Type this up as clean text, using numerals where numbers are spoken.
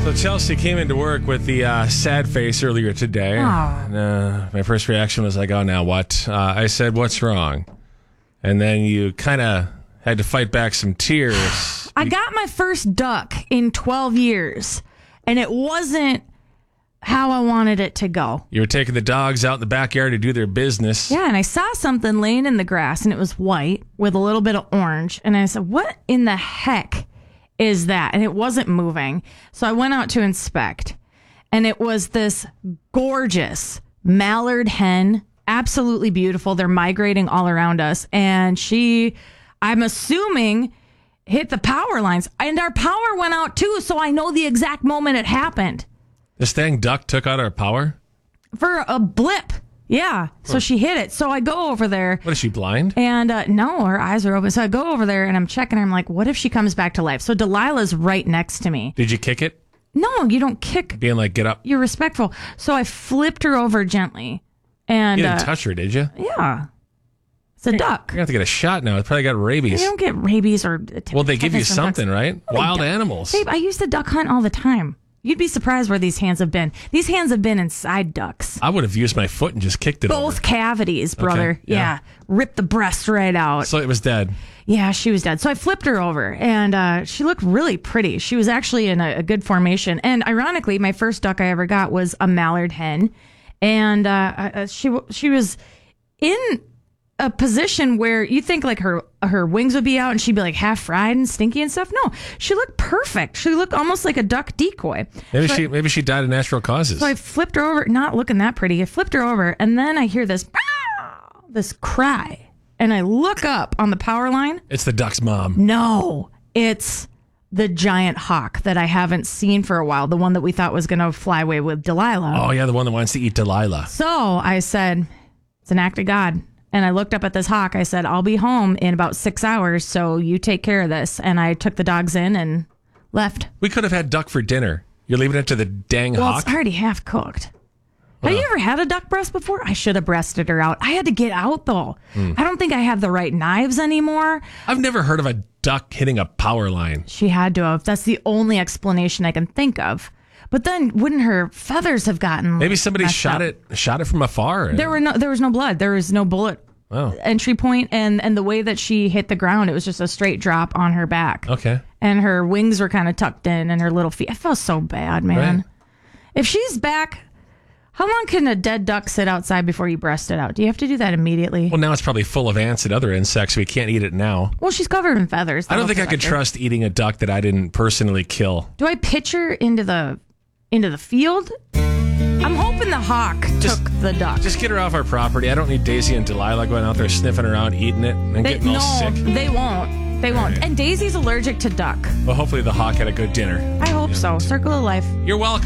So Chelsea came into work with the sad face earlier today. My first reaction was like, oh, now what? I said, what's wrong? And then you kind of had to fight back some tears. I got my first duck in 12 years, and it wasn't how I wanted it to go. You were taking the dogs out in the backyard to do their business. Yeah, and I saw something laying in the grass, and it was white with a little bit of orange. And I said, what in the heck is that? And it wasn't moving. So I went out to inspect, and it was this gorgeous mallard hen, absolutely beautiful. They're migrating all around us. And she, I'm assuming, hit the power lines. And our power went out too, so I know the exact moment it happened. This dang duck took out our power? For a blip. Yeah. So she hit it. So I go over there. What, is she blind? And no, her eyes are open. So I go over there and I'm checking her. I'm like, what if she comes back to life? So Delilah's right next to me. Did you kick it? No, you don't kick. Being like, get up. You're respectful. So I flipped her over gently. And you didn't touch her, did you? Yeah. It's a duck. You're going to have to get a shot now. It's probably got rabies. You don't get rabies or... Well, they give you something, right? Wild animals. Babe, I used to duck hunt all the time. You'd be surprised where these hands have been. These hands have been inside ducks. I would have used my foot and just kicked it Both over. cavities, brother. Okay, yeah. Ripped the breast right out. So it was dead. Yeah, she was dead. So I flipped her over, and she looked really pretty. She was actually in a good formation. And ironically, my first duck I ever got was a mallard hen. And she was in a position where you think like her wings would be out and she'd be like half fried and stinky and stuff. No, she looked perfect. She looked almost like a duck decoy. Maybe she died of natural causes. So I flipped her over, not looking that pretty. I flipped her over, and then I hear this cry, and I look up on the power line. It's the duck's mom. No, it's the giant hawk that I haven't seen for a while, the one that we thought was going to fly away with Delilah. Oh, yeah, the one that wants to eat Delilah. So I said, it's an act of God. And I looked up at this hawk. I said, I'll be home in about 6 hours, so you take care of this. And I took the dogs in and left. We could have had duck for dinner. You're leaving it to the dang hawk? Well, it's already half cooked. Have you ever had a duck breast before? I should have breasted her out. I had to get out, though. I don't think I have the right knives anymore. I've never heard of a duck hitting a power line. She had to have. That's the only explanation I can think of. But then, wouldn't her feathers have gotten maybe somebody shot it from afar? There was no blood. There was no bullet entry point, and the way that she hit the ground, it was just a straight drop on her back. Okay. And her wings were kind of tucked in, and her little feet. I felt so bad, man. Right. If she's back, how long can a dead duck sit outside before you breast it out? Do you have to do that immediately? Well, now it's probably full of ants and other insects. We can't eat it now. Well, she's covered in feathers. I don't think I could trust eating a duck that I didn't personally kill. Do I pitch her into the field? I'm hoping the hawk took the duck. Just get her off our property. I don't need Daisy and Delilah going out there sniffing around, eating it, and getting all sick. They won't. They won't. Right. And Daisy's allergic to duck. Well, hopefully the hawk had a good dinner. I hope so. Circle of life. You're welcome.